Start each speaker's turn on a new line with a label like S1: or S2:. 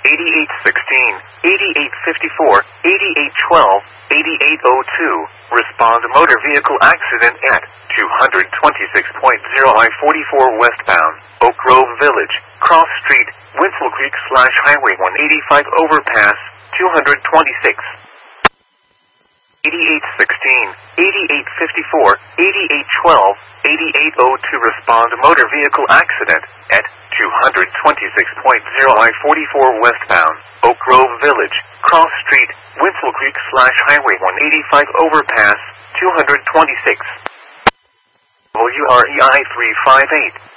S1: 8816, 8854, 8812, 8802. Respond to motor vehicle accident at 226.0 I-44 westbound, Oak Grove Village, Cross Street, Winslow Creek / Highway 185 overpass, 226. 8816, 8854, 8812, 8802. Respond to motor vehicle accident at 226.0 I-44 westbound, Oak Grove Village, Cross Street, Winslow Creek / Highway 185 overpass, 226. WREI 358.